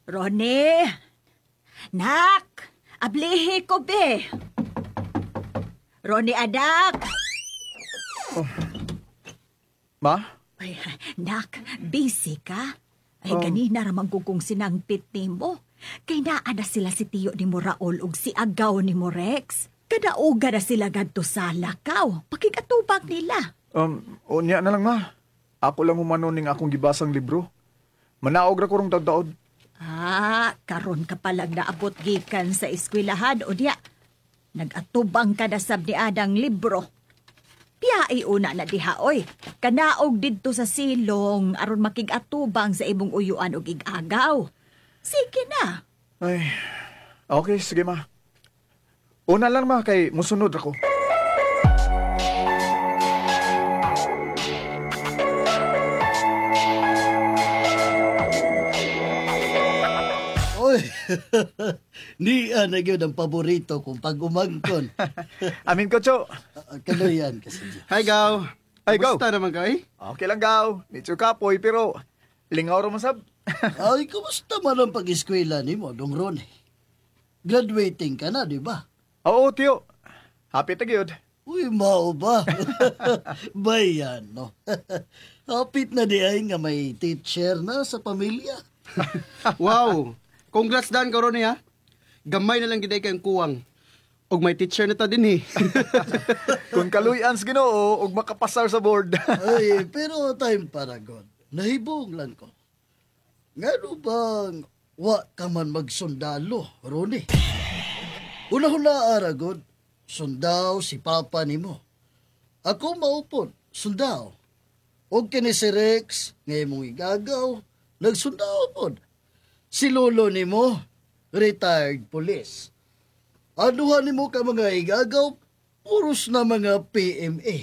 Ronnie! Nak! Ablihi ko, be! Ronnie, anak! Ma? Ay, nak, busy ka? Ay, Um, ganina ramang kung sinangpit ni mo. Kay naada sila si Tiyo ni mo Raul ug si Agaw ni mo Rex. Kadauga na sila gadto sa lakaw. Pakikatubag nila. Unya na lang, ma. Ako lang humano ning akong gibasang libro. Manaog ra ko rong tagdaod. Karon ka palang naabot gikan sa eskwelahan o diya. Nag-atubang ka na sab ni Adang libro. Piya una na diha, oy. Kanaog didto sa silong aron makig-atubang sa imong uyuan og igagaw. Sige na. Ay, okay, sige, ma. Una lang, ma, kay musunod ako. Oy, niya na yun ang paborito kong pag-umangkon. Amin ko, Cho. Kano yan kasi. Hi, Gaw. Hi, Gaw. Kumusta naman kay? Okay lang, gaw. Medyo kapoy, pero lingaw ra masab. Ay, kumusta man ang pag-eskwela ni mo, Dong Ronnie? Graduating ka na, di ba? Oo, Tiyo. Happy ta gyud. Uy, mao ba? Bayan, no? Hapit na di ay nga may teacher na sa pamilya. Wow. Congrats Dan karon ha. Gamay na lang giday kayong kuwang. Og may teacher na ta din Kung kaluyan sa Ginoo ug makapasar sa board. Ay, pero time para God. Nahibong lang ko. Ngano bang wa ka man magsundalo, Ronnie? Una-huna aragod, sundaw si Papa nimo. Ako maupod, sundaw. Og kini si Rex, ngay mong igagaw, nagsundaw pod. Si lolo nimo, retired police. Anuhan nimo ka mga igagaw, puros na mga PMA.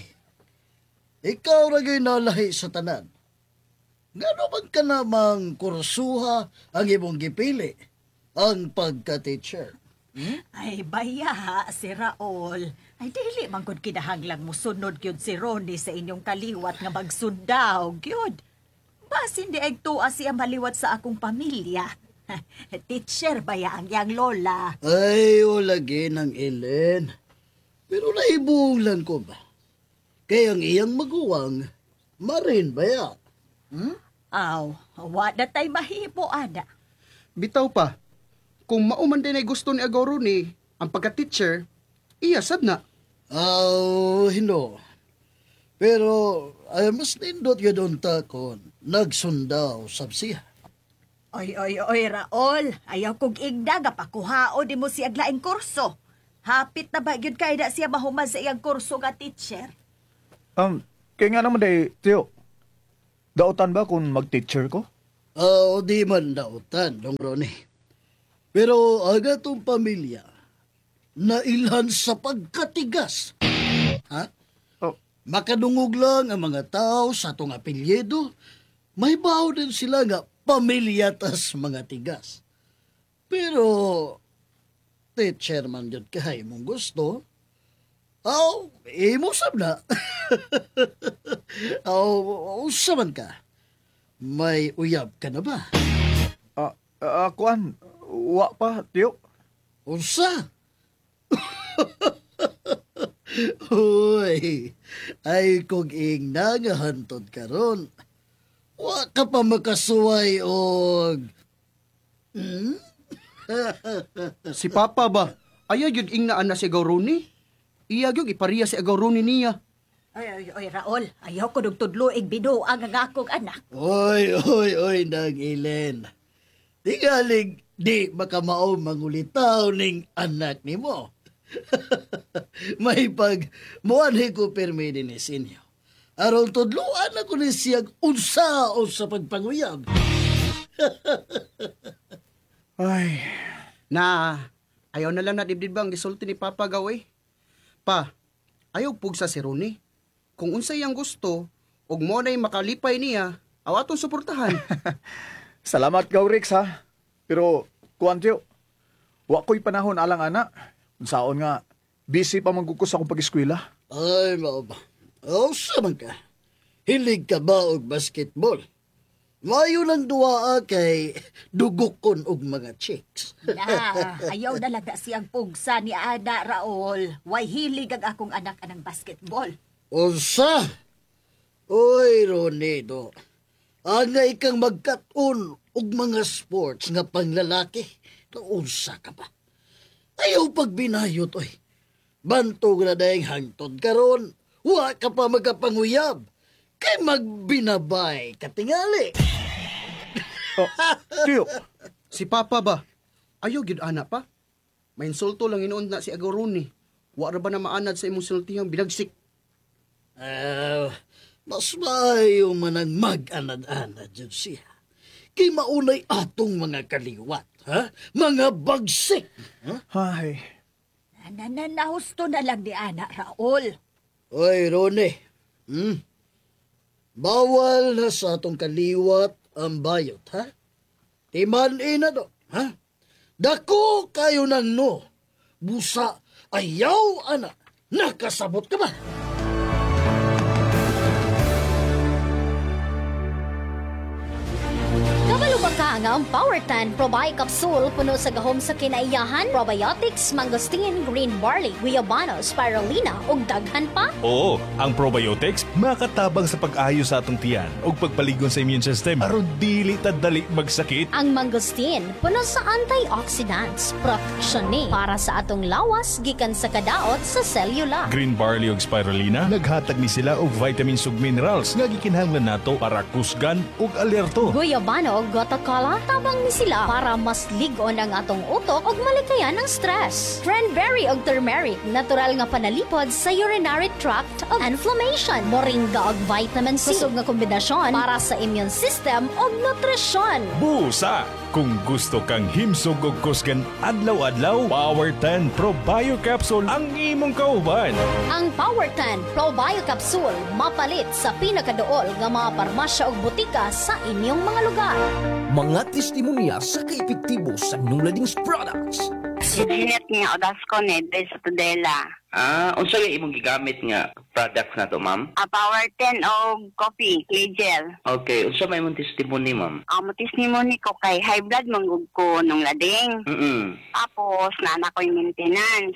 Ikaw ragay nalahi sa tanan. Ngano man ka namang kursuha ang imong gipili, ang pagka-teacher? Ay, baya, si Raul. Ay, dili man kung kinahanglang musunod gyud si Ronnie sa inyong kaliwat nga magsundaw, gyud. Basin di ay tuwa siya maliwat sa akong pamilya. Teacher baya ang yang lola. Ay, ulagi ng Ellen. Pero naibunglan ko ba? Kaya ang iyang maguwang, marin baya. Aw, wala tay mahibo, ada. Bitaw pa. Kung mauman din ay gusto ni Agaw Ronnie, ang pagka-teacher, iya sad na. Hindo. Pero, ay mas nindot yun takon, nagsundaw sabsiya. Oy, Raul. Ayaw kong igda, pakuhao di mo siya aglaing kurso. Hapit na ba yun kaya na siya mahuman sa iyang kurso nga teacher? Kaya nga naman day, Tiyo. Dautan ba kung mag-teacher ko? Di man dautan, Dong Ronnie. Pero aga tong pamilya, nailhan sa pagkatigas. Ha? Oh, Makadungog lang ang mga tao sa itong apelyido, may baho din sila nga pamilya tas mga tigas. Pero, teacher man yun kahay mong gusto, imusab na. Usaman ka. May uyab ka na ba? kuan, wa pa, Tiyo. Unsa? Uy, ay kung ing nangahantod karon. Wa ka pa makasuway og... Si Papa ba? Ayaw yun ingnaan na si Agaw Ronnie. Iya yun ipariya si Agaw Ronnie niya. Oy, Raul. Ayaw ko nagtudloig binuang ang akong anak. Oy, nang Ilen. Di galing, di makamao mangulitaw ning anak ni mo. May pag muanhi ko permi din ni sinyo. Aron tudluan ako ni siyag unsa o sa pagpanguyab. Ay, Na, ayaw na lang na dibdib bang gisulti ni Papa Gaway. Pa, ayaw pugsa si Ronnie. Kung unsay yang gusto, ug mo na'y makalipay niya, awaton suportahan. salamat gaw, Rex, ha. Pero, kuan, Tiyo, wa ko'y panahon alang ana. Unsaon nga, busy pa magkukos akong pag-eskwela. Ay, mao ba? O, saman ka. Hilig ka ba og basketball? Mayo ng duwa kay dugokon og mga chicks. Na, ayaw na lang na siyang pugsa ni Ada, Raul. Way hilig ang akong anak anang basketball. Unsa? Oy, Ronido. Anga ikang magkat-on og mga sports nga panglalaki. Unsa ka ba? Ayaw pagbinayot, oy. Bantog na dahing hangtod karon. Wa ka pa magkapanguyab. Kay magbinabay katingali. Oh, tiyo, Si Papa ba? Ayaw gid ana pa. May insulto lang inuon na si Agoroni. Wa ra ba na maanad sa imong sultihang binagsik? Mas maayo man ang mag-anad-anad dyan siya. Kay maunay atong mga kaliwat, ha? Mga bagsik. Ha? ay, Nahusto na lang ni Ana, Raul. Oy, Rone. Bawal na sa atong kaliwat ang bayot, ha? Timan na do, ha? Dako kayo ng no. Busa, ayaw, ana. Nakasabot ka ba? Kabalo ba ka nga ang Powertan Probiotic Capsule puno sa gahom sa kinaiyahan, probiotics, mangosteen, green barley, guayabano, spirulina ug daghan pa? Oo, ang probiotics makatabang sa pag-ayo sa atong tiyan ug pagpaligon sa immune system aron dili ta dali magsakit. Ang mangosteen puno sa antioxidants, protection ni para sa atong lawas gikan sa kadaot sa selula. Green barley ug spirulina naghatag ni sila og vitamins ug minerals nga gikinahanglan nato para kusgan ug alerto. Guyabano ug gotakala tabang ni sila para mas ligon ang atong utok ug malikayan ang stress. Cranberry ug turmeric natural nga panalipod sa urinary tract ug inflammation. Moringa ug vitamin C kusog nga kombinasyon para sa immune system ug nutrisyon. Busa! Kung gusto kang himsog ug kusgan adlaw-adlaw, Power 10 Probio Capsule ang imong kauban. Ang Powertan Probio Capsule mapalit sa pinakaduol nga mga parmasya ug butika sa inyong mga lugar. Mga testimonya sa kaepektibo sa Nuladings products. Sinet nga Odasco ne dres sa Tudela. Unsa yung imong gigamit nga products na to, ma'am? Power 10 o coffee, clay gel. Okay, unsa may imong testimony, ma'am? Testimony ko kay high blood manggug ko nung lading. Tapos nana ko yung maintenance.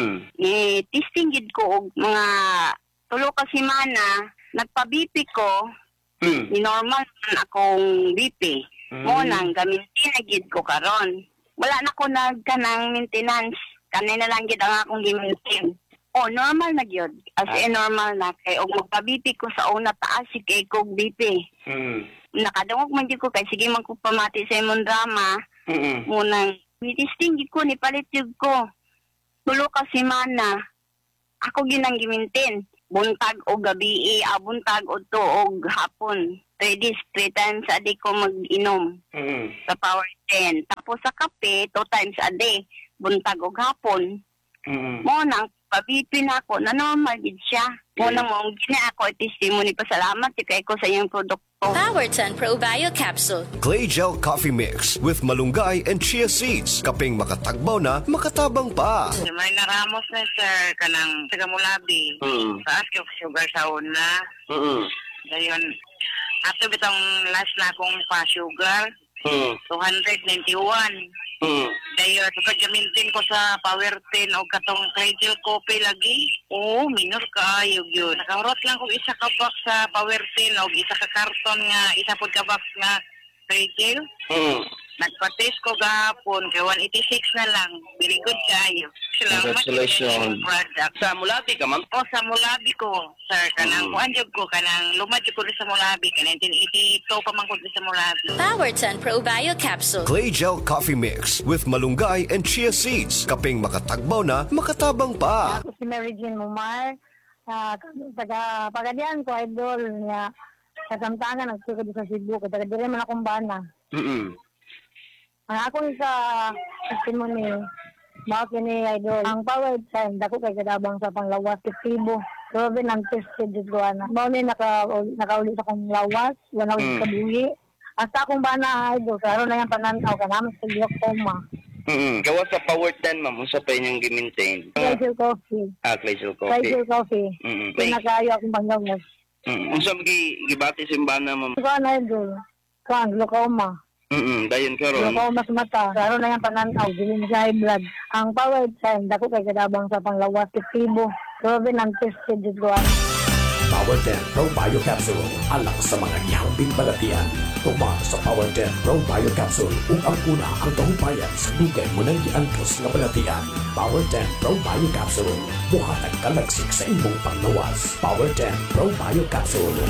Testing gid ko og mga tulo ka semana, nagpa-BP ko. Ni normal man akong BP. Mo nang gamitin na gid ko karon. Wala na ko nagkanang maintenance. Kanina lang gid ang akong gi-maintain. Normal na gyud. As in normal na kay og magpa-BP ko sa una taas si kay kog BP. Nakadungog man gyud ko kay sige man ko pamati sa imong drama. Munang testing gid ko ni palit gyud ko. Tulo ka semana. Ako ginang gi-maintain. Buntag o gabi, buntag o tuog hapon. 3 days, 3 times a day ko mag-inom sa Power 10. Tapos sa kape, 2 times a day. Buntag o hapon. Mo nang pabipin ako, na normal gid siya. Mo nang mong gina ako, testimony pasalamat kay ko sa iyang produkto. Powertan Probio Capsule. Clay Gel Coffee Mix with malunggay and chia seeds. Kaping makatagbaw na, makatabang pa. May naramos na sir, kanang taga-mulabi. Taas ko sugar sa una. Dayon, ato bitong last na akong pa-sugar. 291. Dayon, pagka-maintain ko sa Power 10 o katong Cradle Coffee lagi. Minor kayo yun. Nakarot lang kong isa ka box sa Power 10 o isa ka karton nga, isa po ka box nga Cradle. Nagpa-taste ko gahapon, kay 186 na lang. Very good kayo. Congratulations. Sa Mulabi ka, ma'am? Sa Mulabi ko, sir. Kanang kuanjog ko, kanang lumadyo ko rin sa Mulabi. Kanang 1982 pa man ko rin sa Mulabi. Powertan Probio Capsule. Clay Gel Coffee Mix with malunggay and chia seeds. Kaping makatagbaw na, makatabang pa. Ako si Mary Jean Mumar. Pagadian ko, idol niya. Kasamtangan, nagsuka sa Cebu. Taga-dire man akong bana. Ang akong sa testimony, bakit ni idol, ang Power 10, dako kay kadabang sa panglawas, efektibo. Grabe nang tested dito ko na. Mao ni nakauli sa kong lawas, wala ko sa buhi. Hasta akong bana idol, karon na yan pananaw ka naman sa glaucoma. Gawa sa Power 10, ma'am. Unsa pa inyong gi-maintain? Clay Coffee. Clay Gel Coffee. Clay Coffee. Pinakayo akong panglawas. Unsa gibati simbana, ma'am? Ikaw na idol. kuan, glaucoma. Dayon karon. Glaucoma sa mata. Karon na yung pananaw, dili na siya high blood. Ang power sign, dako kay kadabang sa panglawas, epektibo. Proven ang tested dito kuan. Power 10 Pro Bio Capsule. Alang sa mga nyambing balatian. Tuma sa Power 10 Pro Bio Capsule. Ug ang una ang kahupayan sa dugay mo nang giangkos nga balatian. Power 10 Pro Bio Capsule. Buhatag kalagsik sa imong panglawas. Power 10 Pro Bio Capsule.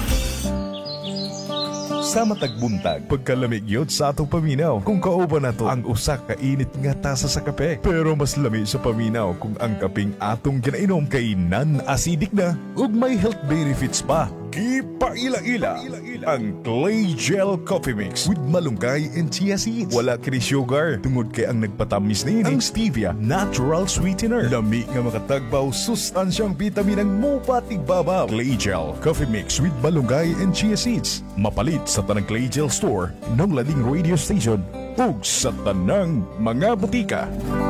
Sa matag buntag, pagkalamig yun sa atong paminaw kung kauban nato ang usak ka init nga tasa sa kape. Pero mas lami sa paminaw kung ang kaping atong ginainom kay non-acidic na ug may health benefits pa. Kipaila-ila ang Clay Gel Coffee Mix with malunggay and chia seeds. Wala kini sugar tungod kay ang nagpatamis na ini ang stevia natural sweetener. Lami nga makatagbaw sustansyang vitamin ang mupatigbabaw. Clay Gel Coffee Mix with malunggay and chia seeds. Mapalit sa tanang Clay Gel store ng lading radio station ug sa tanang mga butika.